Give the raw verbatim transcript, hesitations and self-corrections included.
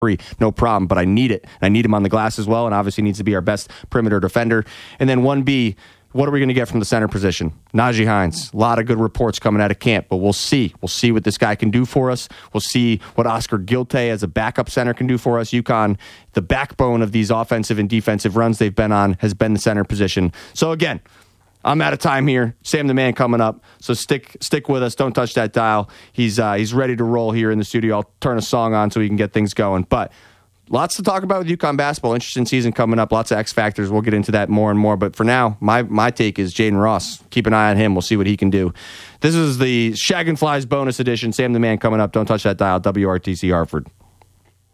no problem, but I need it. I need him on the glass as well, and obviously needs to be our best perimeter defender. And then one B, what are we going to get from the center position? Najee Hines. A lot of good reports coming out of camp, but we'll see. We'll see what this guy can do for us. We'll see what Oscar Gilte as a backup center can do for us. UConn, the backbone of these offensive and defensive runs they've been on, has been the center position. So again, I'm out of time here. Sam the Man coming up, so stick stick with us. Don't touch that dial. He's uh, he's ready to roll here in the studio. I'll turn a song on so we can get things going. But lots to talk about with UConn basketball. Interesting season coming up. Lots of X factors. We'll get into that more and more. But for now, my my take is Jaden Ross. Keep an eye on him. We'll see what he can do. This is the Shag and Flies bonus edition. Sam the Man coming up. Don't touch that dial. W R T C Hartford.